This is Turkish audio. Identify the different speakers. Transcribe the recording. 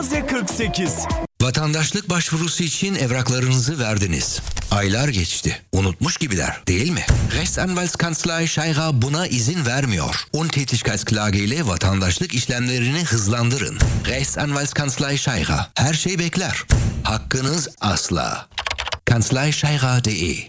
Speaker 1: 48.
Speaker 2: Vatandaşlık başvurusu için evraklarınızı verdiniz. Aylar geçti. Unutmuş gibiler, değil mi? Rechtsanwaltskanzlei Scheirer buna izin vermiyor. Untätigkeitsklage ile vatandaşlık işlemlerini hızlandırın. Rechtsanwaltskanzlei Scheirer. Her şey bekler. Hakkınız asla. Kanzleischeirer.de